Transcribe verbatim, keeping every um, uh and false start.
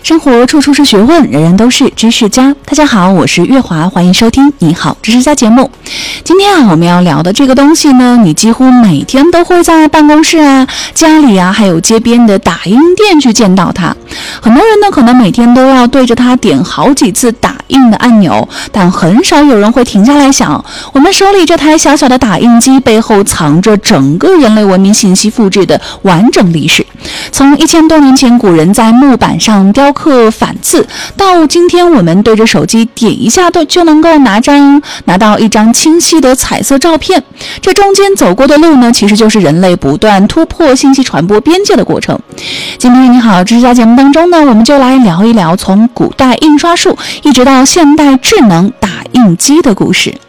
生活处处是学问，人人都是知识家。大家好，我是月华，欢迎收听你好知识家节目。今天啊，我们要聊的这个东西呢，你几乎每天都会在办公室啊、家里啊，还有街边的打印店去见到它。很多人呢，可能每天都要对着它点好几次打印的按钮，但很少有人会停下来想，我们手里这台小小的打印机背后藏着整个人类文明信息复制的完整历史。从一千多年前古人在木板上雕刻反字，到今天我们对着手机点一下都就能够拿张拿到一张清晰的彩色照片，这中间走过的路呢，其实就是人类不断突破信息传播边界的过程。今天你好知识家节目当中呢，我们就来聊一聊从古代印刷术一直到现代智能打印机的故事。